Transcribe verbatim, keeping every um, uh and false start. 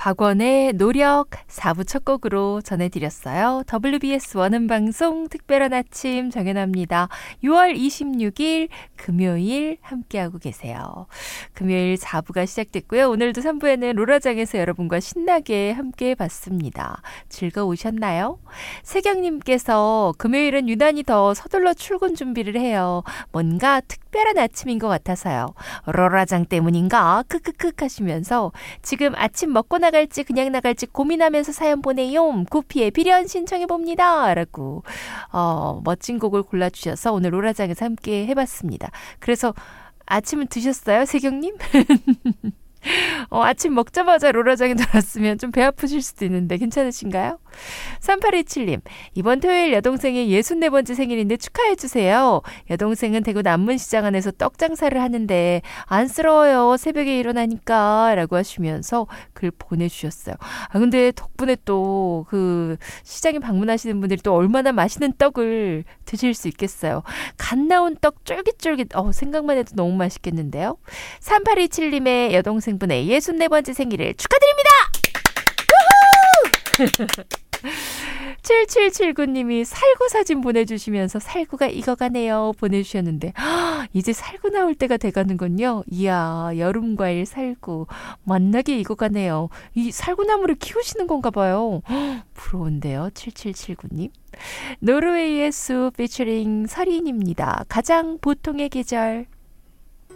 박원의 노력 사 부 첫 곡으로 전해드렸어요. 더블유비에스 원음방송 특별한 아침 정연아입니다. 유월 이십육일 금요일 함께하고 계세요. 금요일 사 부가 시작됐고요. 오늘도 삼 부에는 로라장에서 여러분과 신나게 함께해봤습니다. 즐거우셨나요? 세경님께서 금요일은 유난히 더 서둘러 출근 준비를 해요. 뭔가 특별한 아침인 것 같아서요. 로라장 때문인가? 크크크 하시면서 지금 아침 먹고 나갈지 그냥 나갈지 고민하면서 사연 보내요. 구피의 비련 신청해봅니다. 라고 어, 멋진 곡을 골라주셔서 오늘 로라장에서 함께 해봤습니다. 그래서 아침은 드셨어요? 세경님? 어, 아침 먹자마자 로라장에 들어왔으면 좀 배 아프실 수도 있는데 괜찮으신가요? 삼팔이칠님 이번 토요일 여동생의 예순네 번째 생일인데 축하해주세요. 여동생은 대구 남문시장 안에서 떡 장사를 하는데 안쓰러워요. 새벽에 일어나니까 라고 하시면서 글 보내주셨어요. 아 근데 덕분에 또 그 시장에 방문하시는 분들이 또 얼마나 맛있는 떡을 드실 수 있겠어요. 갓 나온 떡 쫄깃쫄깃 어, 생각만 해도 너무 맛있겠는데요. 삼팔이칠님의 여동생분의 예순네 번째 생일을 축하드립니다. 칠칠칠구님이 살구 사진 보내주시면서 살구가 익어가네요 보내주셨는데 허, 이제 살구 나올 때가 돼가는군요. 이야 여름과일 살구 맛나게 익어가네요. 이 살구나무를 키우시는 건가 봐요. 허, 부러운데요. 칠칠칠구님 노르웨이의 숲 피처링 설인입니다. 가장 보통의 계절.